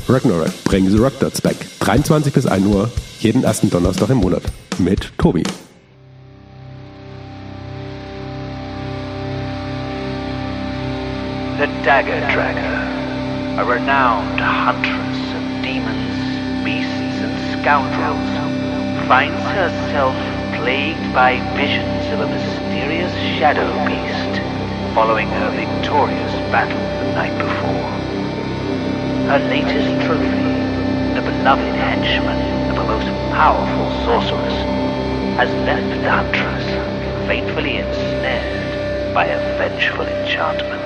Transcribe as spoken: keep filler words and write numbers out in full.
Ragnarok, Bring the Rock Dots Back. dreiundzwanzig bis ein Uhr, jeden ersten Donnerstag im Monat. Mit Tobi. The Dagger Dragger, a renowned huntress of demons, beasts, and scoundrels, finds herself plagued by visions of a mysterious shadow beast following her victorious battle the night before. Her latest trophy, the beloved henchman of a most powerful sorceress, has left the huntress fatefully ensnared by a vengeful enchantment.